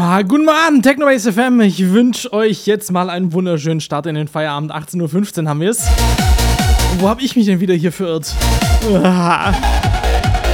Ja, guten Abend, Technobase FM. Ich wünsche euch jetzt mal einen wunderschönen Start in den Feierabend. 18:15 Uhr haben wir es. Wo habe ich mich denn wieder hier verirrt?